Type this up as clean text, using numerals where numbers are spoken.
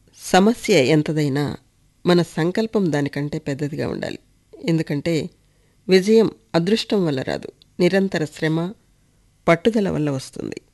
సమస్య ఎంతదైనా మన సంకల్పం దానికంటే పెద్దదిగా ఉండాలి. ఎందుకంటే విజయం అదృష్టం వల్ల రాదు, నిరంతర శ్రమ, పట్టుదల వల్ల వస్తుంది.